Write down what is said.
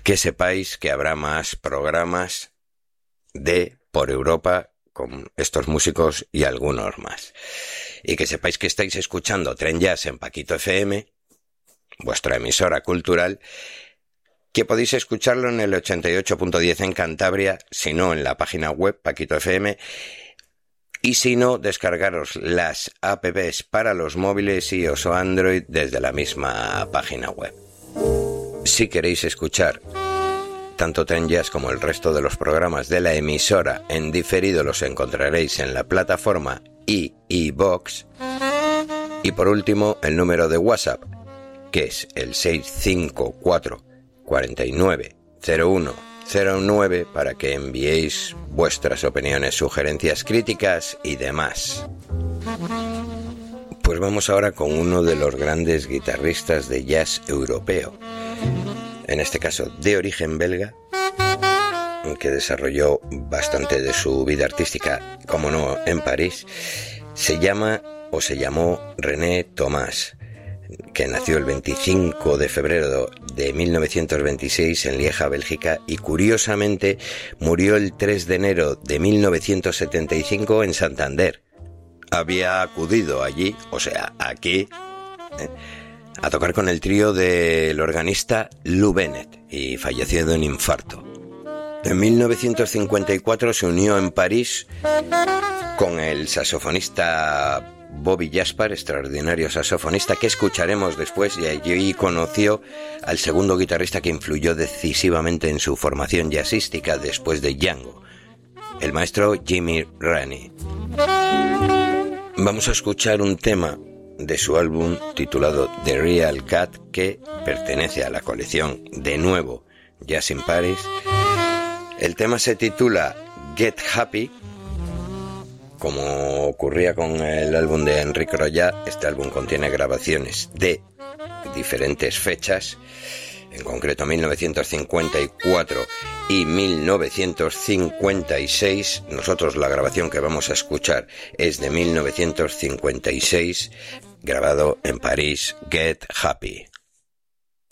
que sepáis que habrá más programas por Europa con estos músicos y algunos más. Y que sepáis que estáis escuchando Tren Jazz en Paquito FM, vuestra emisora cultural, que podéis escucharlo en el 88.10 en Cantabria, si no en la página web Paquito FM, y si no, descargaros las apps para los móviles iOS o Android desde la misma página web. Si queréis escuchar tanto Tren Jazz como el resto de los programas de la emisora en diferido, los encontraréis en la plataforma iVoox. Y por último, el número de WhatsApp, que es el 654 49 01 09, para que enviéis vuestras opiniones, sugerencias, críticas y demás. Pues vamos ahora con uno de los grandes guitarristas de jazz europeo, en este caso de origen belga, que desarrolló bastante de su vida artística, como no, en París. Se llamó René Thomas, que nació el 25 de febrero de 1926 en Lieja, Bélgica, y curiosamente murió el 3 de enero de 1975 en Santander. Había acudido allí, o sea, aquí, a tocar con el trío del organista Lou Bennett, y falleció de un infarto. En 1954 se unió en París con el saxofonista Bobby Jaspar, extraordinario saxofonista, que escucharemos después, y allí conoció al segundo guitarrista que influyó decisivamente en su formación jazzística después de Django, el maestro Jimmy Raney. Vamos a escuchar un tema de su álbum titulado The Real Cat, que pertenece a la colección de nuevo Jazz in Paris. El tema se titula Get Happy. Como ocurría con el álbum de Enrique Royat, este álbum contiene grabaciones de diferentes fechas, en concreto 1954 y 1956. Nosotros la grabación que vamos a escuchar es de 1956, grabado en París, Get Happy.